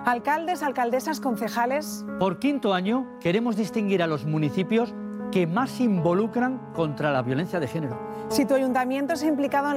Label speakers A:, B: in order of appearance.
A: Alcaldes, alcaldesas, concejales.
B: Por quinto año queremos distinguir a los municipios que más se involucran contra la violencia de género.
A: Si tu ayuntamiento se ha implicado en